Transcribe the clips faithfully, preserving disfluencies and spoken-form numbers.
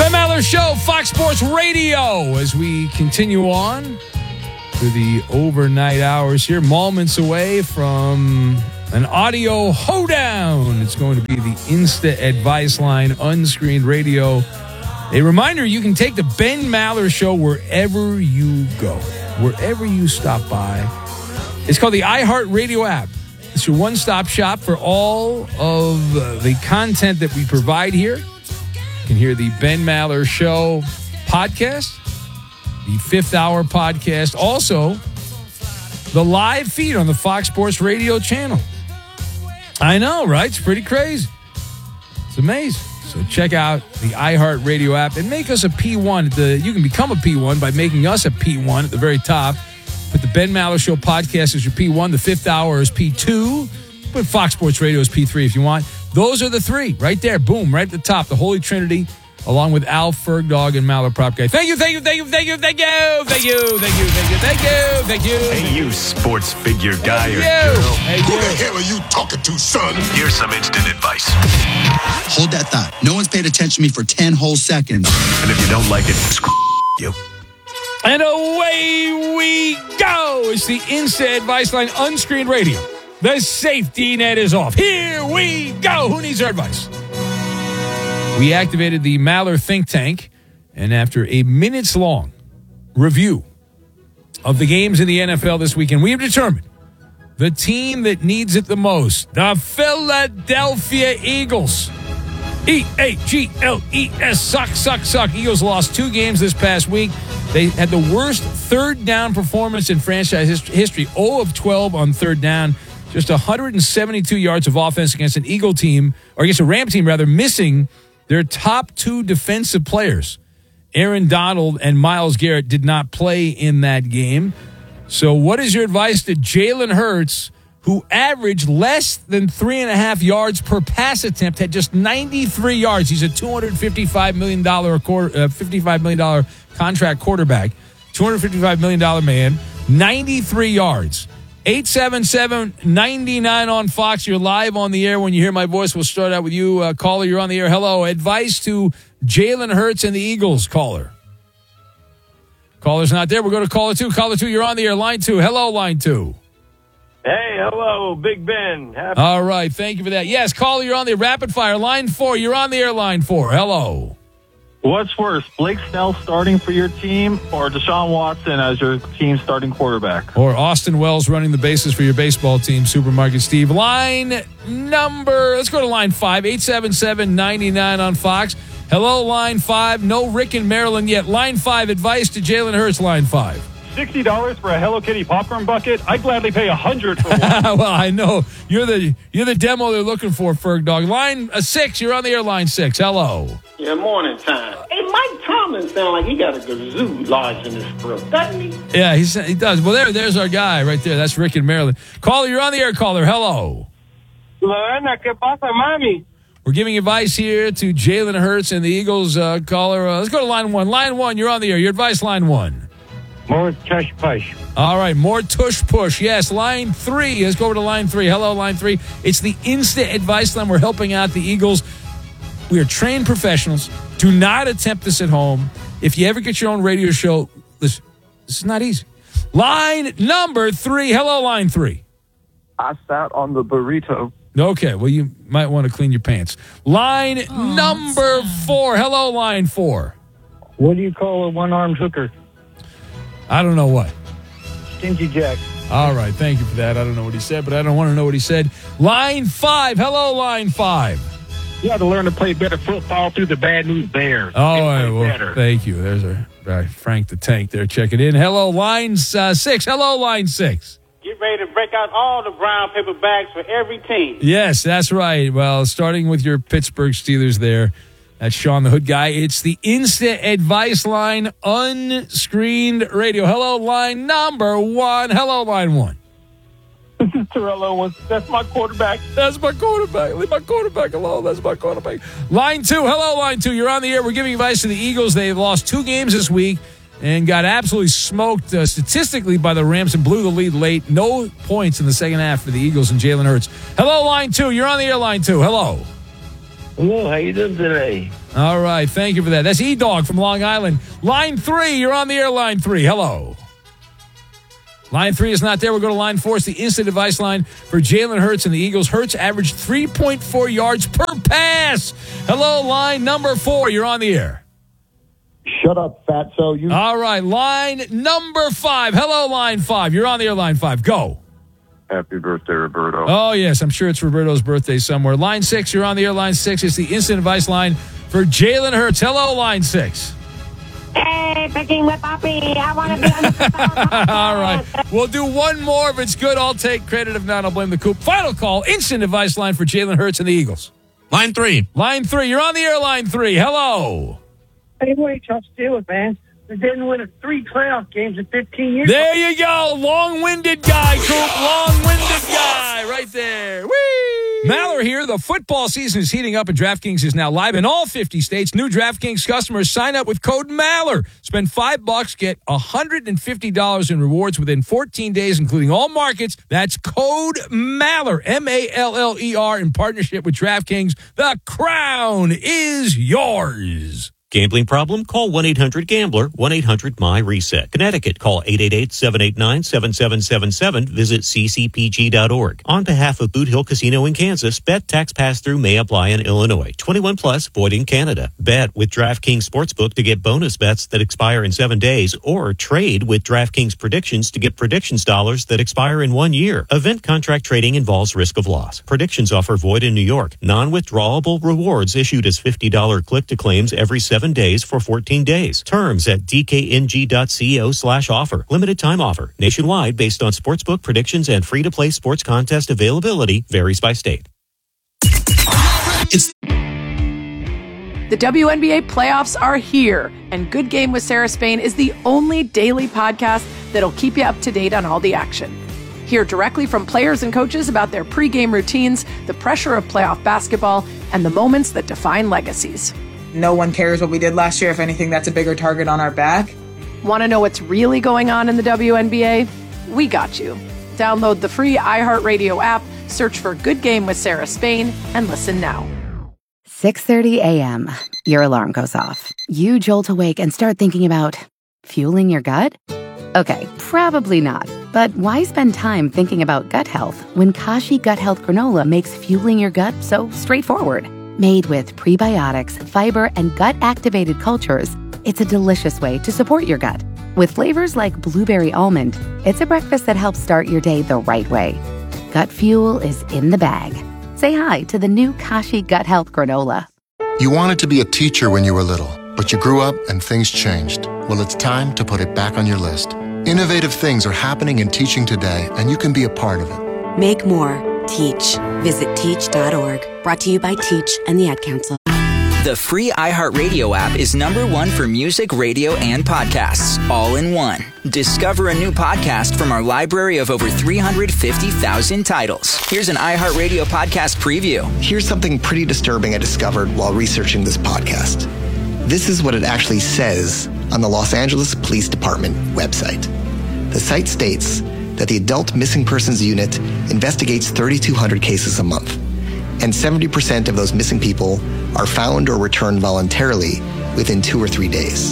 Ben Maller Show, Fox Sports Radio, as we continue on to the overnight hours here, moments away from an audio hoedown. It's going to be the Insta Advice Line, unscreened radio. A reminder, you can take the Ben Maller Show wherever you go, wherever you stop by. It's called the iHeartRadio app. It's your one-stop shop for all of uh, the content that we provide here. You can hear the Ben Maller Show podcast, the Fifth Hour podcast, also the live feed on the Fox Sports Radio channel. I know, right? It's pretty crazy. It's amazing. So check out the iHeartRadio app and make us a P one. The, you can become a P one by making us a P one at the very top. Put the Ben Maller Show podcast as your P one. The Fifth Hour is P two. Put Fox Sports Radio as P three if you want. Those are the three right there. Boom, right at the top. The Holy Trinity, along with Al, Ferg Dog, and Maller Prop Guy. Thank you, thank you, thank you, thank you, thank you, thank you, thank you, thank you, thank you, thank you. Hey, you sports figure guy or you. girl. Hey, Who you. the hell are you talking to, son? Here's some instant advice. Hold that thought. No one's paid attention to me for ten whole seconds. And if you don't like it, screw you. And away we go. It's the Insta Advice Line, unscreened radio. The safety net is off. Here we go. Who needs our advice? We activated the Maller think tank, and after a minutes-long review of the games in the N F L this weekend, we have determined the team that needs it the most, the Philadelphia Eagles. E A G L E S, suck, suck, suck. Eagles lost two games this past week. They had the worst third down performance in franchise history, zero of twelve on third down. Just one hundred seventy-two yards of offense against an Eagle team, or against a Ram team, rather, missing their top two defensive players. Aaron Donald and Myles Garrett did not play in that game. So what is your advice to Jalen Hurts, who averaged less than three and a half yards per pass attempt, had just ninety-three yards. He's a two hundred fifty-five million dollars, quarter, uh, fifty-five million dollars contract quarterback, two hundred fifty-five million dollars man, ninety-three yards. eight seven seven, nine nine on Fox. You're live on the air. When you hear my voice, we'll start out with you. Uh, caller, you're on the air. Hello. Advice to Jalen Hurts and the Eagles, caller. Caller's not there. We'll go to caller two. Caller two, you're on the air. Line two. Hello, line two. Hey, hello, Big Ben. Happy- All right. Thank you for that. Yes, caller, you're on the rapid fire. Line four. You're on the air. Line four. Hello. What's worse, Blake Snell starting for your team or Deshaun Watson as your team starting quarterback? Or Austin Wells running the bases for your baseball team, Supermarket Steve. Line number, let's go to line five, eight seven seven, nine nine on Fox. Hello, line five. No Rick in Maryland yet. Line five, advice to Jalen Hurts, line five. sixty dollars for a Hello Kitty popcorn bucket? I'd gladly pay one hundred dollars for one. Well, I know. You're the you're the demo they're looking for, Ferg Dog. Line uh, six, you're on the air, line six. Hello. Yeah, morning time. Hey, Mike Tomlin sound like he got a kazoo lodged in his throat, doesn't he? Yeah, he's, he does. Well, there, there's our guy right there. That's Rick in Maryland. Caller, you're on the air, caller. Hello. Lorena, ¿qué pasa, mami? We're giving advice here to Jalen Hurts and the Eagles. Uh, caller, uh, let's go to line one. Line one, you're on the air. Your advice, line one. More tush push. All right, more tush push. Yes, line three. Let's go over to line three. Hello, line three. It's the Insta Advice Line. We're helping out the Eagles. We are trained professionals. Do not attempt this at home. If you ever get your own radio show, listen, this is not easy. Line number three. Hello, line three. I sat on the burrito. Okay, well, you might want to clean your pants. Line oh, number four. Hello, line four. What do you call a one-armed hooker? I don't know what. Stingy Jack. All right, thank you for that. I don't know what he said, but I don't want to know what he said. Line five. Hello, line five. You got to learn to play better football through the Bad News Bears. Oh, all right, well, better. Thank you. There's our uh, Frank the Tank there checking in. Hello, line uh, six. Hello, line six. Get ready to break out all the brown paper bags for every team. Yes, that's right. Well, starting with your Pittsburgh Steelers there. That's Sean the Hood Guy. It's the Insta Advice Line, unscreened radio. Hello, line number one. Hello, line one. This is Terrell Owens. That's my quarterback. That's my quarterback. Leave my quarterback alone. That's my quarterback. Line two. Hello, line two. You're on the air. We're giving advice to the Eagles. They've lost two games this week and got absolutely smoked uh, statistically by the Rams and blew the lead late. No points in the second half for the Eagles and Jalen Hurts. Hello, line two. You're on the air, line two. Hello. Hello, how you doing today? All right. Thank you for that. That's E-Dog from Long Island. Line three. You're on the air, line three. Hello. Line three is not there. We'll go to line four. It's the instant advice line for Jalen Hurts and the Eagles. Hurts averaged three point four yards per pass. Hello, line number four. You're on the air. Shut up, fatso. You. All right, line number five. Hello, line five. You're on the air, line five. Go. Happy birthday, Roberto. Oh, yes. I'm sure it's Roberto's birthday somewhere. Line six. You're on the air, line six. It's the instant advice line for Jalen Hurts. Hello, line six. Hey, picking with Poppy. I want to be on the All right. We'll do one more. If it's good, I'll take credit. If not, I'll blame the coop. Final call. Instant advice line for Jalen Hurts and the Eagles. Line three. Line three. You're on the air, line three. Hello. Hey, wait, tough Steelers, man. They didn't win three playoff games in fifteen years. There you go. Long-winded guy, Coop. Long-winded guy right there. Whee! Maller here. The football season is heating up, and DraftKings is now live in all fifty states. New DraftKings customers sign up with code Maller. Spend five bucks, get one hundred fifty dollars in rewards within fourteen days, including all markets. That's code Maller, M A L L E R, in partnership with DraftKings. The crown is yours. Gambling problem? Call one eight hundred gambler, one eight hundred my reset. Connecticut, call eight eight eight, seven eight nine, seven seven seven seven. Visit c c p g dot org. On behalf of Boot Hill Casino in Kansas, bet tax pass-through may apply in Illinois. twenty-one plus, void in Canada. Bet with DraftKings Sportsbook to get bonus bets that expire in seven days, or trade with DraftKings Predictions to get predictions dollars that expire in one year. Event contract trading involves risk of loss. Predictions offer void in New York. Non-withdrawable rewards issued as fifty dollars click-to-claims every seven days for fourteen days. Terms at d k n g dot co slash offer. Limited time offer. Nationwide based on sportsbook predictions and free-to-play sports contest availability. Varies by state. It's- the W N B A playoffs are here, and Good Game with Sarah Spain is the only daily podcast that'll keep you up to date on all the action. Hear directly from players and coaches about their pregame routines, the pressure of playoff basketball, and the moments that define legacies. No one cares what we did last year. If anything, that's a bigger target on our back. Want to know what's really going on in the W N B A? We got you. Download the free iHeartRadio app, search for Good Game with Sarah Spain, and listen now. six thirty a.m. Your alarm goes off. You jolt awake and start thinking about fueling your gut? Okay, probably not. But why spend time thinking about gut health when Kashi Gut Health Granola makes fueling your gut so straightforward? Made with prebiotics, fiber, and gut-activated cultures, it's a delicious way to support your gut. With flavors like blueberry almond, it's a breakfast that helps start your day the right way. Gut fuel is in the bag. Say hi to the new Kashi Gut Health Granola. You wanted to be a teacher when you were little, but you grew up and things changed. Well, it's time to put it back on your list. Innovative things are happening in teaching today, and you can be a part of it. Make more. Teach. Visit teach dot org. Brought to you by Teach and the Ad Council. The free iHeartRadio app is number one for music, radio, and podcasts, all in one. Discover a new podcast from our library of over three hundred fifty thousand titles. Here's an iHeartRadio podcast preview. Here's something pretty disturbing I discovered while researching this podcast. This is what it actually says on the Los Angeles Police Department website. The site states that the Adult Missing Persons Unit investigates thirty-two hundred cases a month, and seventy percent of those missing people are found or returned voluntarily within two or three days.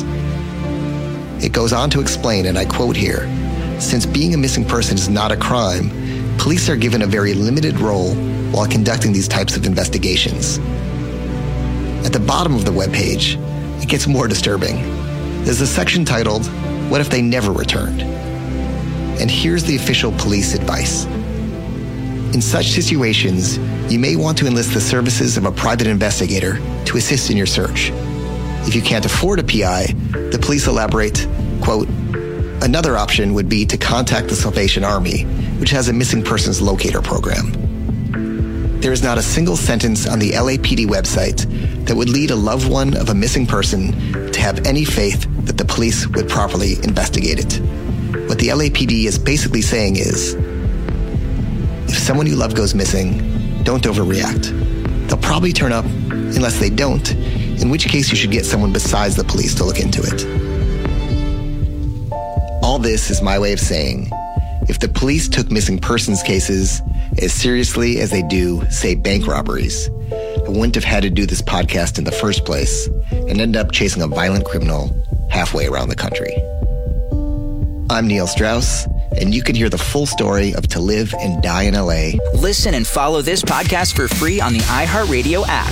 It goes on to explain, and I quote here, since being a missing person is not a crime, police are given a very limited role while conducting these types of investigations. At the bottom of the webpage, it gets more disturbing. There's a section titled, What If They Never Returned? And here's the official police advice. In such situations, you may want to enlist the services of a private investigator to assist in your search. If you can't afford a P I, the police elaborate, quote, another option would be to contact the Salvation Army, which has a missing persons locator program. There is not a single sentence on the L A P D website that would lead a loved one of a missing person to have any faith that the police would properly investigate it. What the L A P D is basically saying is, if someone you love goes missing, don't overreact. They'll probably turn up unless they don't, in which case you should get someone besides the police to look into it. All this is my way of saying, if the police took missing persons cases as seriously as they do, say, bank robberies, I wouldn't have had to do this podcast in the first place and end up chasing a violent criminal halfway around the country. I'm Neil Strauss, and you can hear the full story of To Live and Die in L A. Listen and follow this podcast for free on the iHeartRadio app,